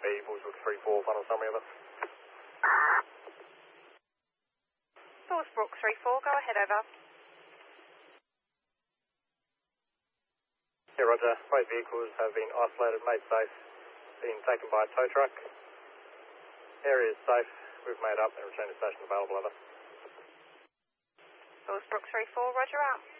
be Bullsbrook 3-4, final summary of it. Bullsbrook 3-4, go ahead, over. Yeah, roger. Both vehicles have been isolated, made safe, been taken by a tow truck. Area is safe, we've made up and returned to station available, over. Bullsbrook 3-4, roger out.